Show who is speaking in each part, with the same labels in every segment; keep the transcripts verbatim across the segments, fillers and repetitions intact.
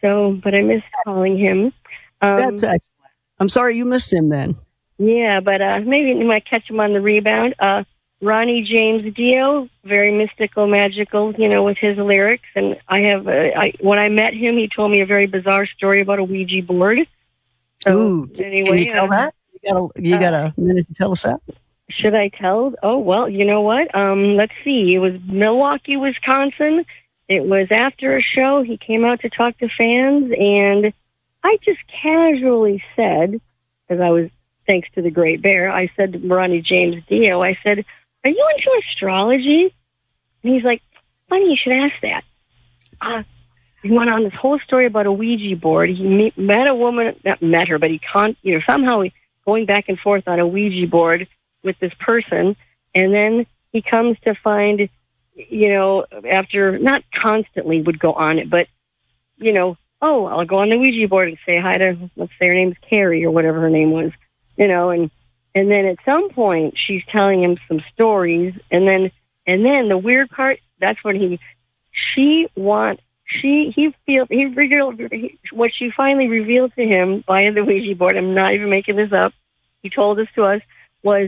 Speaker 1: So, but I missed calling him. Um,
Speaker 2: That's excellent. I'm sorry you missed him then.
Speaker 1: Yeah, but uh, maybe you might catch him on the rebound. Uh, Ronnie James Dio, very mystical, magical, you know, with his lyrics. And I have, uh, I, when I met him, he told me a very bizarre story about a Ouija board. So,
Speaker 2: Ooh,
Speaker 1: anyway,
Speaker 2: can you tell
Speaker 1: uh,
Speaker 2: that? You got a, you got
Speaker 1: uh,
Speaker 2: a minute to tell us that?
Speaker 1: Should I tell? Oh, well, you know what? Um, let's see. It was Milwaukee, Wisconsin. It was after a show. He came out to talk to fans, and I just casually said, because I was, thanks to the Great Bear, I said to Ronnie James Dio, I said, are you into astrology? And he's like, funny you should ask that. Uh, he went on this whole story about a Ouija board. He meet, met a woman, not met her, but he con, you know, somehow he, going back and forth on a Ouija board with this person, and then he comes to find, you know, after, not constantly would go on it, but, you know, oh, I'll go on the Ouija board and say hi to, let's say her name's Carrie or whatever her name was, you know, and and then at some point she's telling him some stories, and then and then the weird part, that's when he, she want, she, he feels, he revealed, he, what she finally revealed to him via the Ouija board, I'm not even making this up, he told this to us, was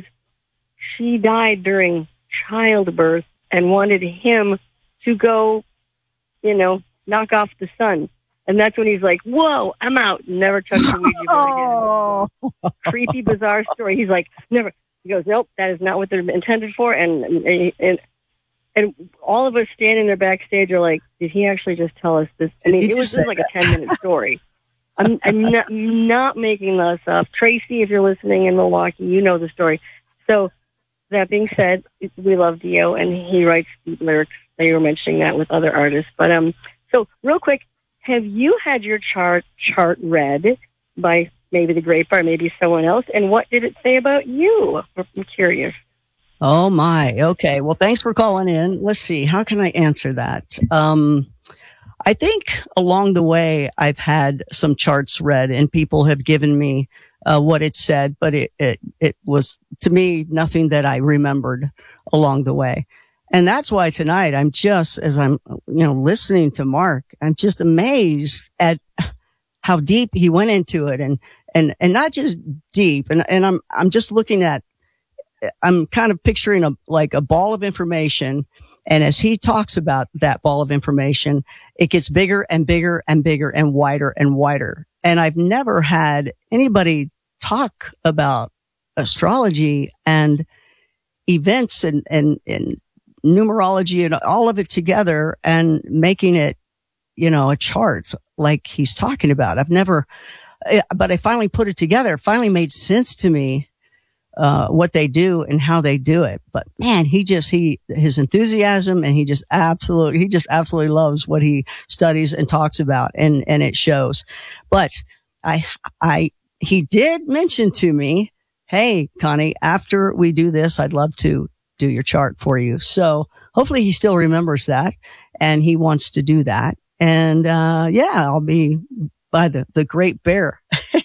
Speaker 1: she died during childbirth and wanted him to go, you know, knock off the sun. And that's when he's like, whoa, I'm out. Never touch the Ouija board again. Oh. Creepy, bizarre story. He's like, never. He goes, nope, that is not what they're intended for. And, and, and, and all of us standing there backstage are like, did he actually just tell us this? I mean, it was just like that? a ten-minute story. I'm, I'm not, not making this up. Tracy, if you're listening in Milwaukee, you know the story. So that being said, we love Dio, and he writes lyrics. They were mentioning that with other artists. But um, so real quick, have you had your chart chart read by maybe the Great Bear, maybe someone else? And what did it say about you? I'm curious.
Speaker 2: Oh, my. Okay. Well, thanks for calling in. Let's see. How can I answer that? Um, I think along the way, I've had some charts read, and people have given me uh, what it said, but it, it, it was, to me, nothing that I remembered along the way. And that's why tonight I'm just, as I'm, you know, listening to Mark, I'm just amazed at how deep he went into it, and, and, and not just deep. And, and I'm, I'm just looking at, I'm kind of picturing a, like a ball of information. And as he talks about that ball of information, it gets bigger and bigger and bigger and wider and wider. And I've never had anybody talk about astrology and events and, and, and numerology and all of it together and making it, you know, a chart like he's talking about. I've never, but I finally put it together. It finally made sense to me, uh, what they do and how they do it. But man, he just, he, his enthusiasm, and he just absolutely, he just absolutely loves what he studies and talks about, and, and it shows. But I, I, he did mention to me, hey, Connie, after we do this, I'd love to do your chart for you. So hopefully he still remembers that, and he wants to do that. And, uh, yeah, I'll be by the, the Great Bear.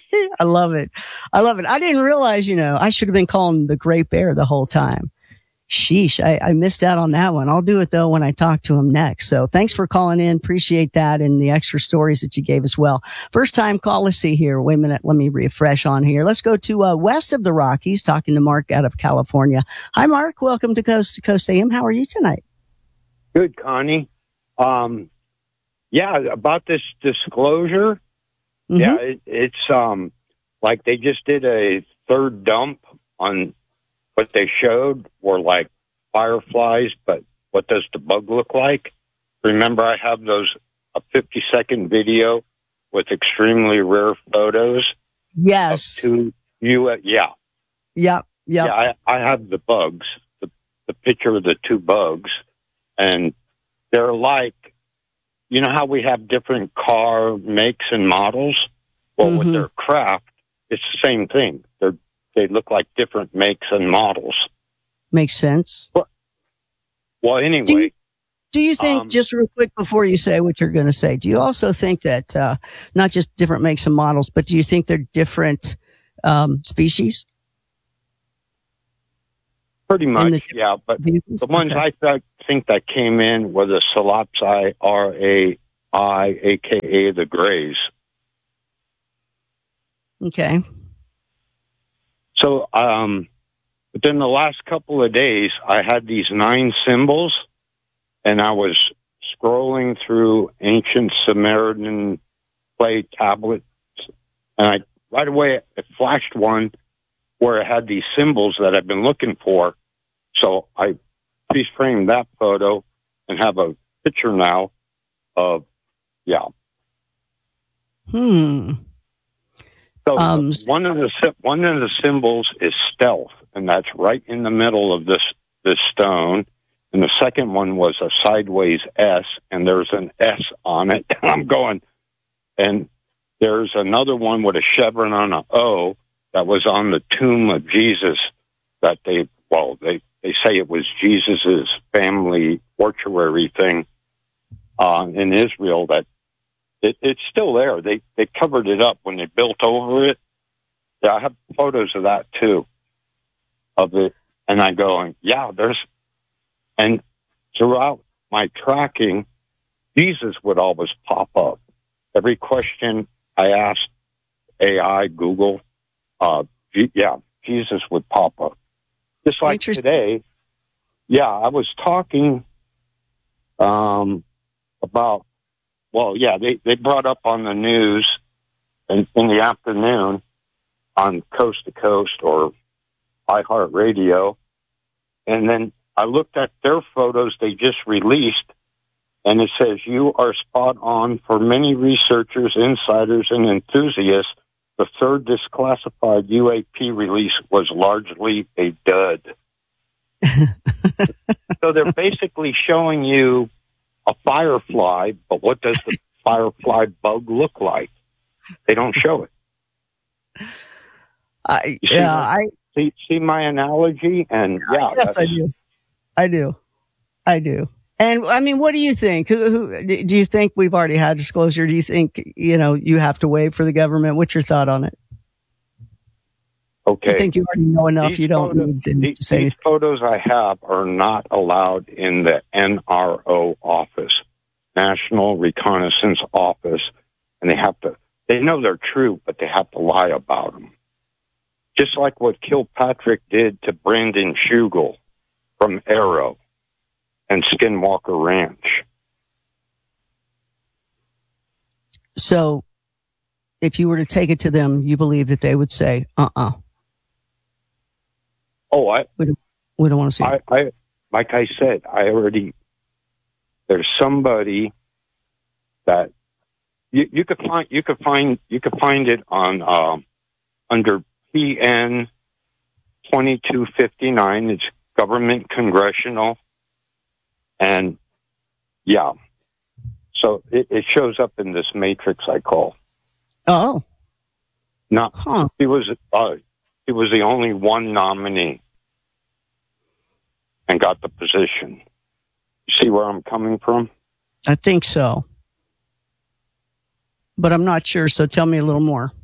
Speaker 2: I love it. I love it. I didn't realize, you know, I should have been calling the Great Bear the whole time. Sheesh. I, I missed out on that one. I'll do it though when I talk to him next. So thanks for calling in. Appreciate that. And the extra stories that you gave as well. First time call. Let's see here. Wait a minute. Let me refresh on here. Let's go to, uh, west of the Rockies, talking to Mark out of California. Hi, Mark. Welcome to Coast to Coast A M. How are you tonight?
Speaker 3: Good, Connie. Um, yeah, about this disclosure. Mm-hmm. Yeah, it, it's, um, like they just did a third dump on what they showed were like fireflies, but what does the bug look like? Remember, I have those, a fifty second video with extremely rare photos.
Speaker 2: Yes.
Speaker 3: Of two, you, uh, yeah.
Speaker 2: Yep. Yep.
Speaker 3: Yeah, I, I have the bugs, the, the picture of the two bugs, and they're like, you know how we have different car makes and models? Well, mm-hmm. with their craft, it's the same thing. They're, they look like different makes and models.
Speaker 2: Makes sense.
Speaker 3: Well, well anyway.
Speaker 2: Do you, do you think,
Speaker 3: um,
Speaker 2: just real quick before you say what you're going to say, do you also think that, uh, not just different makes and models, but do you think they're different, um, species?
Speaker 3: Pretty much, yeah. But vehicles? The ones okay. I th- think that came in were the Solopsi R A I, A K A the Greys.
Speaker 2: Okay.
Speaker 3: So, um, within the last couple of days, I had these nine symbols, and I was scrolling through ancient Sumerian clay tablets, and I right away it flashed one where it had these symbols that I've been looking for. So I freeze framed that photo and have a picture now of, yeah.
Speaker 2: Hmm.
Speaker 3: So
Speaker 2: Um,
Speaker 3: one of the one of the symbols is stealth, and that's right in the middle of this this stone. And the second one was a sideways S, and there's an S on it. And I'm going, and there's another one with a chevron on an O that was on the tomb of Jesus. That they well they they say it was Jesus's family mortuary thing uh, in Israel that. It, it's still there. They they covered it up when they built over it. Yeah, I have photos of that too, of it. And I go, yeah, there's, and throughout my tracking, Jesus would always pop up. Every question I asked A I, Google, uh, yeah, Jesus would pop up. Just like today, yeah, I was talking um, about. Well, yeah, they, they brought up on the news in, in the afternoon on Coast to Coast or iHeartRadio. And then I looked at their photos they just released, and it says, you are spot on. For many researchers, insiders, and enthusiasts, the third disclassified U A P release was largely a dud. So they're basically showing you a firefly, but what does the firefly bug look like? They don't show it.
Speaker 2: I,
Speaker 3: see
Speaker 2: yeah,
Speaker 3: my,
Speaker 2: I
Speaker 3: see, see my analogy, and yeah,
Speaker 2: yes, I do. I do, I do. And I mean, what do you think? Who, who do you think we've already had disclosure? Do you think you know you have to wait for the government? What's your thought on it?
Speaker 3: Okay,
Speaker 2: you think you already know enough?
Speaker 3: These
Speaker 2: you don't
Speaker 3: photos,
Speaker 2: need them
Speaker 3: these,
Speaker 2: to say
Speaker 3: these
Speaker 2: anything.
Speaker 3: photos I have are not allowed in the N R O office, National Reconnaissance Office, and they have to. They know they're true, but they have to lie about them. Just like what Kilpatrick did to Brandon Shugel from Arrow and Skinwalker Ranch.
Speaker 2: So, if you were to take it to them, you believe that they would say, "Uh-uh."
Speaker 3: Oh, I
Speaker 2: we don't, we don't want to see
Speaker 3: I,
Speaker 2: it.
Speaker 3: I, like I said, I already, there's somebody that you, you could find, you could find, you could find it on, um, under P N twenty-two fifty-nine. It's government congressional. And yeah, so it, it shows up in this matrix I call.
Speaker 2: Oh.
Speaker 3: Not,
Speaker 2: huh.
Speaker 3: he was, uh, he was the only one nominee and got the position. You see where I'm coming from?
Speaker 2: I think so. But I'm not sure, so tell me a little more.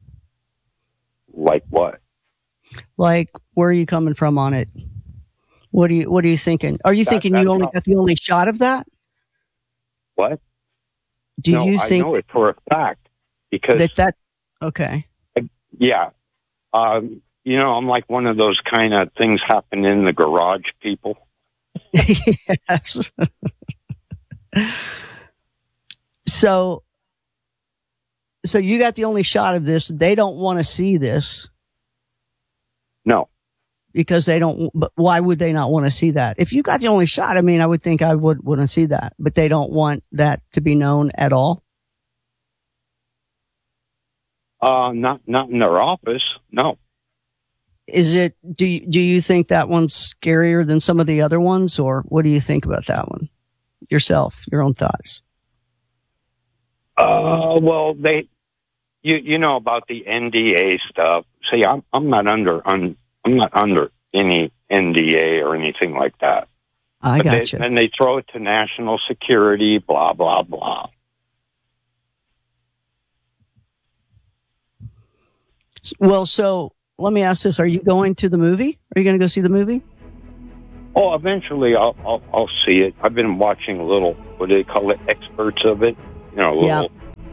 Speaker 3: Like what?
Speaker 2: Like, where are you coming from on it? What are you, what are you thinking? Are you that, thinking you only not, got the only shot of that?
Speaker 3: What?
Speaker 2: Do
Speaker 3: no,
Speaker 2: you think?
Speaker 3: I know it for a fact because
Speaker 2: that, that, okay.
Speaker 3: Yeah. Um, you know, I'm like one of those kind of things happen in the garage people.
Speaker 2: Yes. so, so you got the only shot of this. They don't want to see this.
Speaker 3: No.
Speaker 2: Because they don't, but why would they not want to see that? If you got the only shot, I mean, I would think I would want to see that, but they don't want that to be known at all.
Speaker 3: Uh, not, not in their office. No.
Speaker 2: Is it, do you, do you think that one's scarier than some of the other ones, or what do you think about that one yourself, your own thoughts?
Speaker 3: Uh, well, they, you, you know about the N D A stuff. See, I'm, I'm not under, I'm, I'm not under any N D A or anything like that.
Speaker 2: I got
Speaker 3: they,
Speaker 2: you.
Speaker 3: And they throw it to national security, blah, blah, blah.
Speaker 2: Well, so let me ask this. Are you going to the movie? Are you going to go see the movie?
Speaker 3: Oh, eventually I'll, I'll, I'll see it. I've been watching a little, what do they call it, experts of it. know, a little,
Speaker 2: yeah.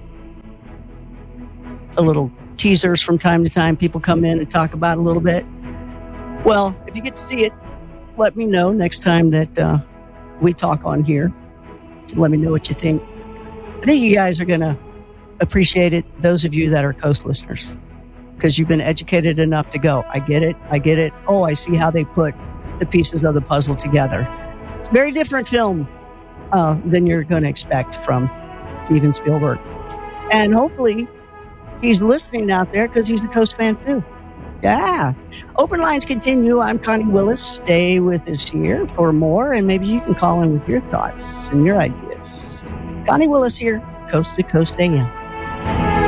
Speaker 2: a little teasers from time to time. People come in and talk about it a little bit. Well, if you get to see it, let me know next time that uh, we talk on here. So let me know what you think. I think you guys are going to appreciate it, those of you that are Coast listeners, because you've been educated enough to go, I get it, I get it. Oh, I see how they put the pieces of the puzzle together. It's a very different film uh, than you're going to expect from Steven Spielberg. And hopefully he's listening out there because he's a Coast fan too. Yeah. Open lines continue. I'm Connie Willis. Stay with us here for more, and maybe you can call in with your thoughts and your ideas. Connie Willis here, Coast to Coast A M.